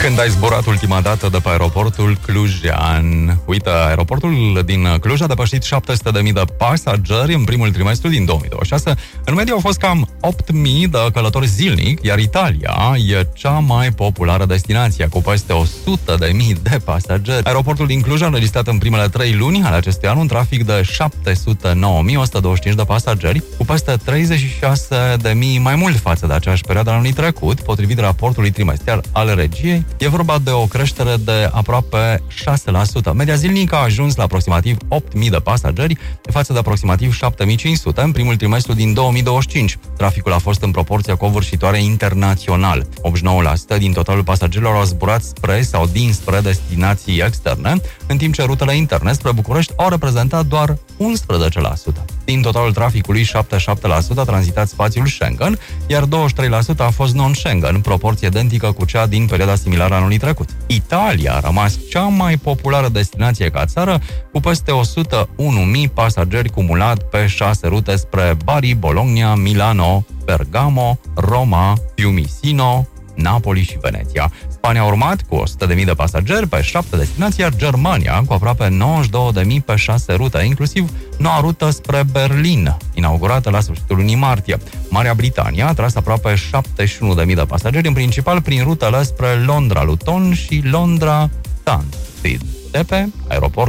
Când ai zburat ultima dată de pe aeroportul clujean? Uite, aeroportul din Cluj a depășit 700.000 de pasageri în primul trimestru din 2026. În medie au fost cam 8.000 de călători zilnic, iar Italia e cea mai populară destinație, cu peste 100.000 de pasageri. Aeroportul din Cluj a înregistrat în primele 3 luni ale acestui an un trafic de 709.125 de pasageri, cu peste 36.000 mai mult față de aceeași perioadă anului trecut, potrivit raportului trimestrial al regiei. E vorba de o creștere de aproape 6%. Media zilnică a ajuns la aproximativ 8.000 de pasageri, față de aproximativ 7.500 în primul trimestru din 2025. Traficul a fost în proporție covârșitoare internațional. 89% din totalul pasagerilor au zburat spre sau dinspre destinații externe, în timp ce rutele interne spre București au reprezentat doar 11%. Din totalul traficului, 77% a tranzitat spațiul Schengen, iar 23% a fost non-Schengen, proporție identică cu cea din perioada similară anului trecut. Italia a rămas cea mai populară destinație ca țară, cu peste 101.000 pasageri cumulat pe 6 rute spre Bari, Bologna, Milano, Bergamo, Roma, Fiumicino, Napoli și Veneția. Spania a urmat cu 100.000 de pasageri pe 7 destinații, iar Germania cu aproape 92.000 pe 6 rute, inclusiv noua rută spre Berlin, inaugurată la sfârșitul lunii martie. Marea Britanie a tras aproape 71.000 de pasageri, în principal prin rutele spre Londra Luton și Londra Stansted, de pe aeroport